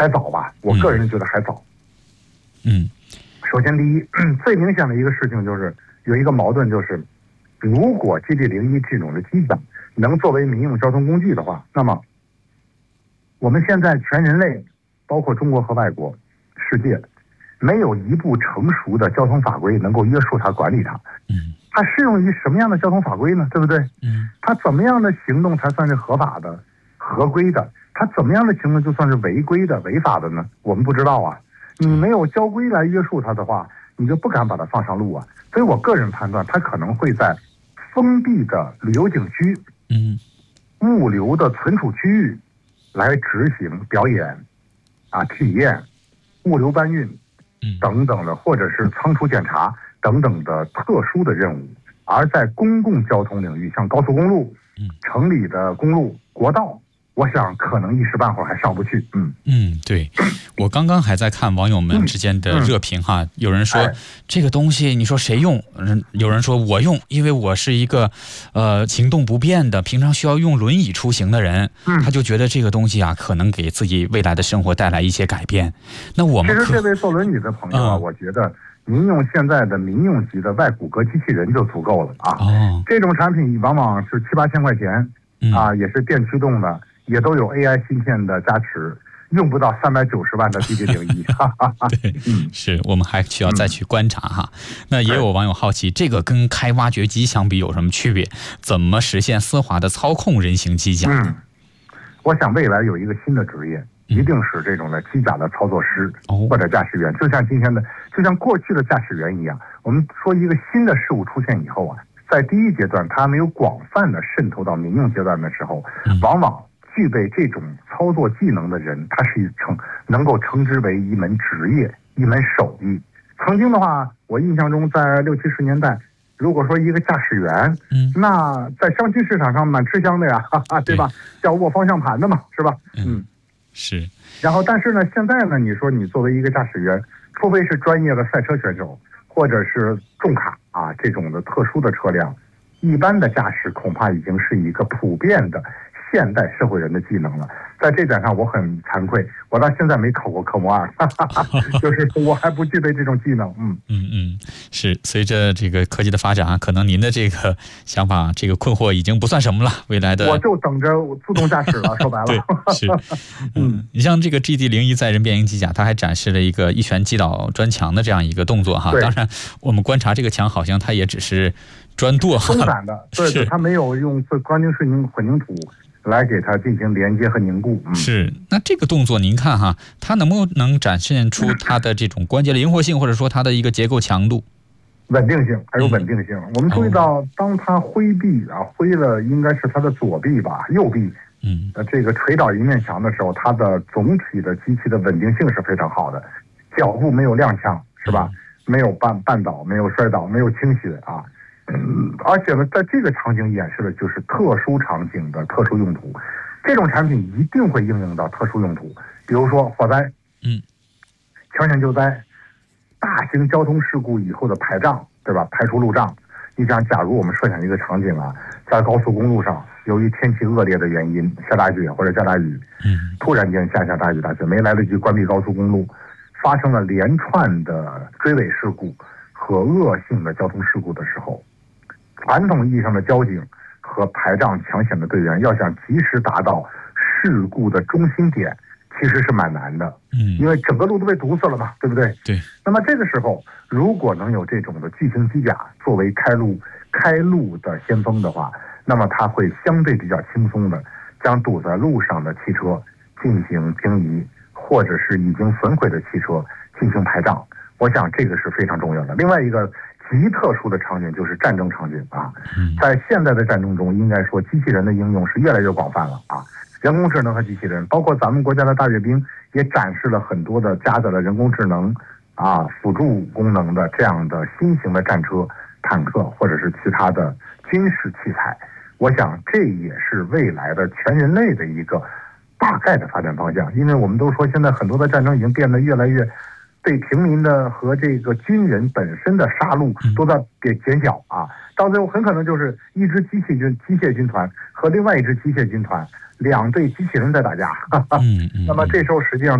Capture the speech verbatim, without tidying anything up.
还早吧，我个人觉得还早。 嗯， 首先第一，最明显的一个事情就是有一个矛盾，就是如果 G D 零一这种的机甲能作为民用交通工具的话，那么我们现在全人类，包括中国和外国世界，没有一部成熟的交通法规能够约束它、管理它。 嗯， 它适用于什么样的交通法规呢？对不对？ 嗯， 它怎么样的行动才算是合法的、合规的？它怎么样的行动就算是违规的、违法的呢？我们不知道啊。你没有交规来约束它的话，你就不敢把它放上路啊。所以我个人判断，它可能会在封闭的旅游景区、 嗯， 物流的存储区域来执行表演、啊体验、物流搬运等等的，或者是仓储检查等等的特殊的任务。而在公共交通领域，像高速公路、城里的公路、国道，我想可能一时半会儿还上不去。嗯嗯，对，我刚刚还在看网友们之间的热评哈，嗯嗯、有人说、哎、这个东西你说谁用？有人说我用，因为我是一个呃行动不便的，平常需要用轮椅出行的人，嗯、他就觉得这个东西啊可能给自己未来的生活带来一些改变。那我们其实这位坐轮椅的朋友啊，嗯、我觉得您用现在的民用级的外骨骼机器人就足够了啊。哦，这种产品往往是七八千块钱、嗯、啊，也是电驱动的。也都有 A I 芯片的加持，用不到三百九十万的 G D 零一。 对，嗯，是我们还需要再去观察哈。嗯、那也有网友好奇，这个跟开挖掘机相比有什么区别？怎么实现丝滑的操控人形机甲？ 嗯，我想未来有一个新的职业，嗯、一定是这种的机甲的操作师、哦、或者驾驶员，就像今天的，就像过去的驾驶员一样。我们说一个新的事物出现以后啊，在第一阶段它没有广泛的渗透到民用阶段的时候，嗯、往往具备这种操作技能的人，他是称能够称之为一门职业、一门手艺。曾经的话，我印象中在六七十年代，如果说一个驾驶员，嗯，那在相亲市场上蛮吃香的呀，哈哈，对吧？对，要握方向盘的嘛，是吧？ 嗯，是。 然后，但是呢，现在呢，你说你作为一个驾驶员，除非是专业的赛车选手，或者是重卡啊这种的特殊的车辆，一般的驾驶恐怕已经是一个普遍的现代社会人的技能了。在这点上我很惭愧，我到现在没考过科目二，哈哈哈，就是我还不具备这种技能。嗯嗯嗯，是随着这个科技的发展啊，可能您的这个想法、这个困惑已经不算什么了。未来的我就等着自动驾驶了，说白了。 对，是。嗯，你像这个 G D 零一载人变形机甲，它还展示了一个一拳击倒砖墙的这样一个动作哈。当然，我们观察这个墙，好像它也只是砖垛哈， 松散的，对对，它没有用钢筋水泥混凝土来给它进行连接和凝固。嗯、 是，那这个动作您看哈，它能不能展现出它的这种关节的灵活性，或者说它的一个结构强度、 稳定性，还有稳定性？嗯、我们注意到，当它挥臂啊，挥了应该是它的左臂吧，右臂，嗯，呃，这个捶倒一面墙的时候，它的总体的机器的稳定性是非常好的，脚步没有踉跄，是吧？嗯、没有绊绊倒，没有摔倒，没有倾斜啊。嗯，而且呢，在这个场景演示的就是特殊场景的特殊用途，这种产品一定会应用到特殊用途，比如说火灾，嗯，抢险救灾，大型交通事故以后的排障，对吧？排除路障。你想，假如我们设想一个场景啊，在高速公路上，由于天气恶劣的原因，下大雪或者下大雨，嗯，突然间下下大雨大雪，没来得及关闭高速公路，发生了连串的追尾事故和恶性的交通事故的时候，传统意义上的交警和排障抢险的队员要想及时达到事故的中心点，其实是蛮难的。嗯，因为整个路都被堵死了嘛，对不对？ 对。 那么这个时候，如果能有这种的巨型机甲作为开路开路的先锋的话，那么它会相对比较轻松的将堵在路上的汽车进行平移，或者是已经损毁的汽车进行排障。我想这个是非常重要的。另外一个极特殊的场景就是战争场景啊，在现在的战争中，应该说机器人的应用是越来越广泛了啊。人工智能和机器人，包括咱们国家的大阅兵，也展示了很多的加载了人工智能啊辅助功能的这样的新型的战车、坦克或者是其他的军事器材。我想这也是未来的全人类的一个大概的发展方向，因为我们都说现在很多的战争已经变得越来越对平民的和这个军人本身的杀戮都在给减小啊，到最后很可能就是一支机器军机械军团和另外一支机械军团，两队机器人在打架。嗯嗯、那么这时候实际上